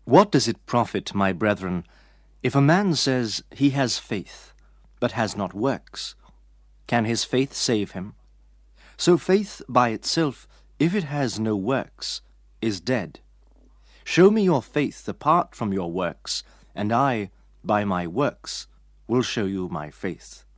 What does it profit, my brethren, if a man says he has faith, but has not works? Can his faith save him? So faith by itself, if it has no works, is dead. Show me your faith apart from your works, and I, by my works, will show you my faith.